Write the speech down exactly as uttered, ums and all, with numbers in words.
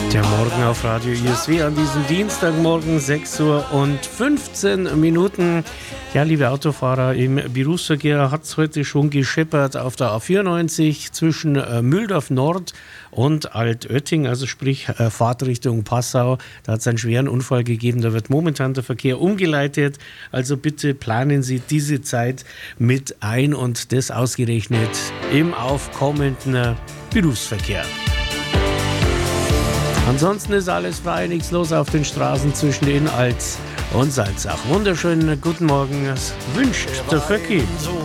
Der Morgen auf Radio I S W an diesem Dienstagmorgen, sechs Uhr und fünfzehn Minuten. Ja, liebe Autofahrer, im Berufsverkehr hat es heute schon gescheppert auf der A vierundneunzig zwischen äh, Mühldorf Nord und Altötting, also sprich äh, Fahrtrichtung Passau. Da hat es einen schweren Unfall gegeben, da wird momentan der Verkehr umgeleitet. Also bitte planen Sie diese Zeit mit ein und das ausgerechnet im aufkommenden äh, Berufsverkehr. Ansonsten ist alles frei, nichts los auf den Straßen zwischen Innalz und Salzach. Wunderschönen guten Morgen, das wünscht der Vöcki. So